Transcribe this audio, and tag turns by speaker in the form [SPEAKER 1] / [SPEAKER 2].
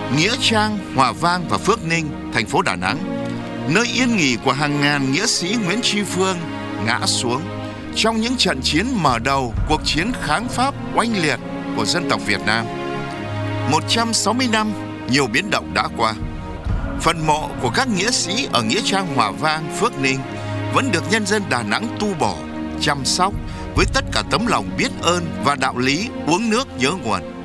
[SPEAKER 1] Nghĩa Trang, Hòa Vang và Phước Ninh, thành phố Đà Nẵng, nơi yên nghỉ của hàng ngàn nghĩa sĩ Nguyễn Tri Phương ngã xuống trong những trận chiến mở đầu cuộc chiến kháng Pháp oanh liệt của dân tộc Việt Nam. 160 năm, nhiều biến động đã qua. Phần mộ của các nghĩa sĩ ở Nghĩa Trang Hòa Vang, Phước Ninh vẫn được nhân dân Đà Nẵng tu bổ, chăm sóc với tất cả tấm lòng biết ơn và đạo lý uống nước nhớ nguồn.